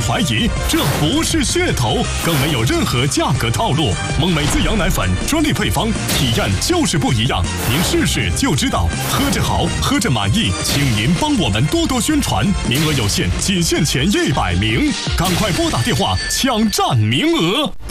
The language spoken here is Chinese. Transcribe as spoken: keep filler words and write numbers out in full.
怀疑这不是噱头，更没有任何价格套路。梦美滋养奶粉专利配方，体验就是不一样，您试试就知道。喝着好，喝着满意，请您帮我们多多宣传，名额有限，仅限前一百名，赶快拨打电话抢占名额。